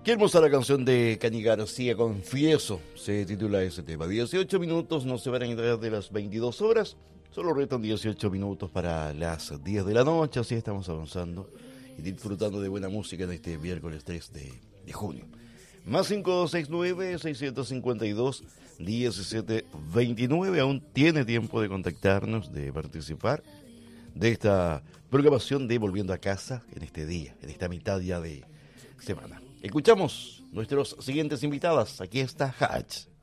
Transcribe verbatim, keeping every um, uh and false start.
Qué hermosa la canción de Cani García, Confieso, se titula ese tema. dieciocho minutos, no se van a entrar de las veintidós horas, solo restan dieciocho minutos para las diez de la noche, así estamos avanzando y disfrutando de buena música en este miércoles tres de, de junio. Más cinco seis nueve, seis cinco dos, uno siete dos nueve, aún tiene tiempo de contactarnos, de participar de esta programación de Volviendo a Casa en este día, en esta mitad ya de semana. Escuchamos nuestros siguientes invitadas. Aquí está Hatch.